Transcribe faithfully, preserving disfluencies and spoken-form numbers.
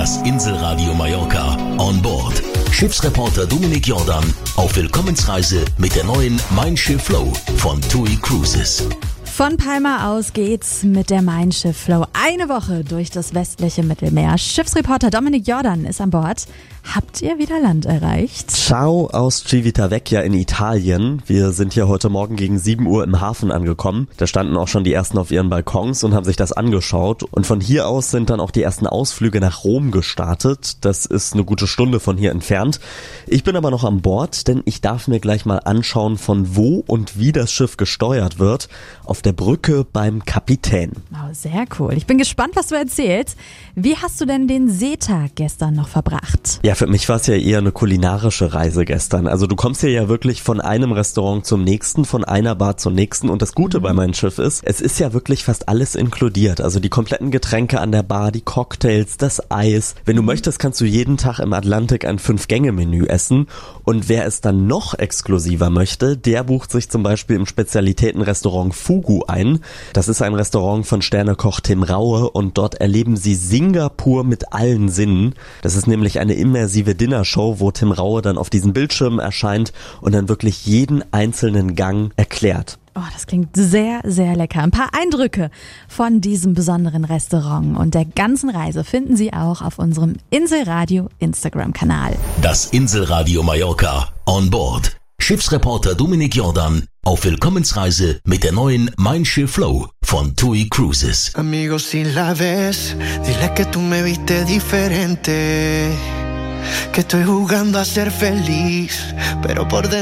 Das Inselradio Mallorca on board. Schiffsreporter Dominik Jordan auf Willkommensreise mit der neuen Mein Schiff Flow von T U I Cruises. Von Palma aus geht's mit der Mein Schiff Flow eine Woche durch das westliche Mittelmeer. Schiffsreporter Dominik Jordan ist an Bord. Habt ihr wieder Land erreicht? Ciao aus Civitavecchia in Italien. Wir sind hier heute Morgen gegen sieben Uhr im Hafen angekommen. Da standen auch schon die ersten auf ihren Balkons und haben sich das angeschaut. Und von hier aus sind dann auch die ersten Ausflüge nach Rom gestartet. Das ist eine gute Stunde von hier entfernt. Ich bin aber noch an Bord, denn ich darf mir gleich mal anschauen, von wo und wie das Schiff gesteuert wird. Auf der Brücke beim Kapitän. Oh, sehr cool. Ich bin gespannt, was du erzählst. Wie hast du denn den Seetag gestern noch verbracht? Ja, für mich war es ja eher eine kulinarische Reise gestern. Also du kommst hier ja wirklich von einem Restaurant zum nächsten, von einer Bar zur nächsten. Und das Gute mhm. bei meinem Schiff ist, es ist ja wirklich fast alles inkludiert. Also die kompletten Getränke an der Bar, die Cocktails, das Eis. Wenn du mhm. möchtest, kannst du jeden Tag im Atlantik ein Fünf-Gänge-Menü essen. Und wer es dann noch exklusiver möchte, der bucht sich zum Beispiel im Spezialitätenrestaurant Fugu ein. Das ist ein Restaurant von Sternekoch Tim Raue und dort erleben sie Singapur mit allen Sinnen. Das ist nämlich eine immersive Dinnershow, wo Tim Raue dann auf diesen Bildschirmen erscheint und dann wirklich jeden einzelnen Gang erklärt. Oh, das klingt sehr, sehr lecker. Ein paar Eindrücke von diesem besonderen Restaurant und der ganzen Reise finden Sie auch auf unserem Inselradio Instagram-Kanal. Das Inselradio Mallorca on board. Schiffsreporter Dominik Jordan auf Willkommensreise mit der neuen Mein Schiff Flow von T U I Cruises. Amigo, si la ves, dile que tú me viste diferente, que estoy jugando a ser feliz, pero por dentro